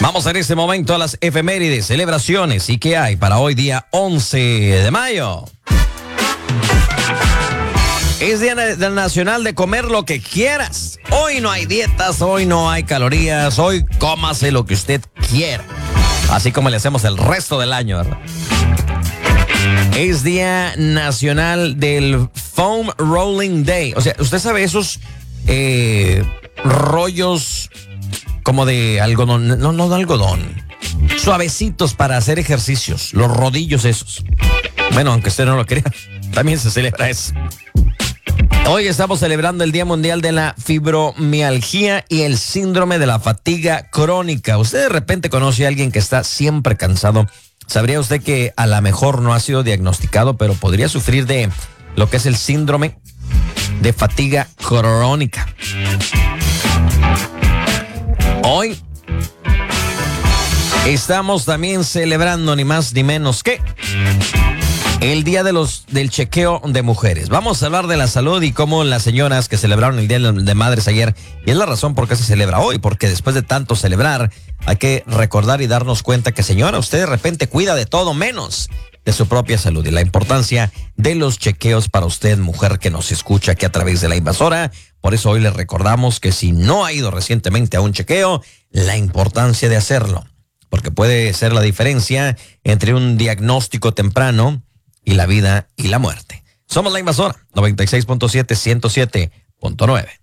Vamos en este momento a las efemérides, celebraciones y qué hay para hoy día 11 de mayo. Es Día Nacional de comer lo que quieras. Hoy no hay dietas, hoy no hay calorías, hoy cómase lo que usted quiera. Así como le hacemos el resto del año, ¿verdad? Es Día Nacional del Foam Rolling Day. O sea, usted sabe esos rollos como de algodón, no de algodón, suavecitos para hacer ejercicios, los rodillos esos. Bueno, aunque usted no lo crea, también se celebra eso. Hoy estamos celebrando el Día Mundial de la Fibromialgia y el síndrome de la fatiga crónica. Usted de repente conoce a alguien que está siempre cansado. ¿Sabría usted que a lo mejor no ha sido diagnosticado, pero podría sufrir de lo que es el síndrome de fatiga crónica? Hoy estamos también celebrando ni más ni menos que el día del chequeo de mujeres. Vamos a hablar de la salud y cómo las señoras que celebraron el Día de Madres ayer, y es la razón por qué se celebra hoy, porque después de tanto celebrar hay que recordar y darnos cuenta que, señora, usted de repente cuida de todo menos de su propia salud y la importancia de los chequeos para usted, mujer que nos escucha aquí a través de la Invasora. Por eso hoy le recordamos que si no ha ido recientemente a un chequeo, la importancia de hacerlo, porque puede ser la diferencia entre un diagnóstico temprano y la vida y la muerte. Somos la Invasora, 96.7, 107.9.